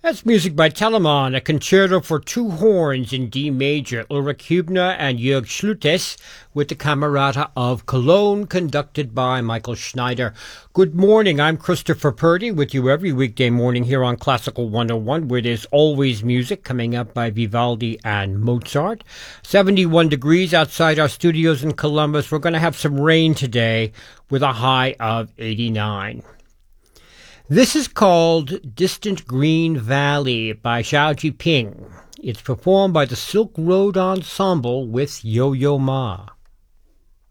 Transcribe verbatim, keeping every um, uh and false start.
That's music by Telemann, a concerto for two horns in D major, Ulrich Hübner and Jörg Schlütes, with the Camerata of Cologne, conducted by Michael Schneider. Good morning, I'm Christopher Purdy, with you every weekday morning here on Classical one oh one, where there's always music coming up by Vivaldi and Mozart. seventy-one degrees outside our studios in Columbus. We're going to have some rain today with a high of eighty-nine. This is called Distant Green Valley by Zhao Jiping. It's performed by the Silk Road Ensemble with Yo-Yo Ma.